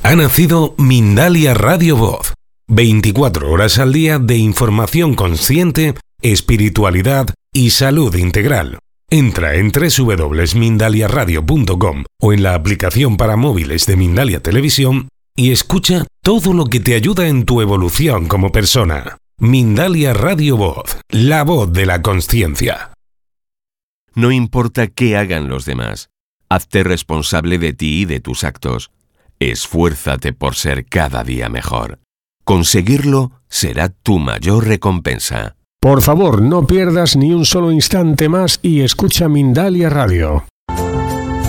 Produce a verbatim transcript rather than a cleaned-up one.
Ha nacido Mindalia Radio Voz. veinticuatro horas al día de información consciente, espiritualidad y salud integral. Entra en doble u doble u doble u punto mindalia radio punto com o en la aplicación para móviles de Mindalia Televisión y escucha todo lo que te ayuda en tu evolución como persona. Mindalia Radio Voz, la voz de la consciencia. No importa qué hagan los demás, hazte responsable de ti y de tus actos. Esfuérzate por ser cada día mejor. Conseguirlo será tu mayor recompensa. Por favor, no pierdas ni un solo instante más y escucha Mindalia Radio.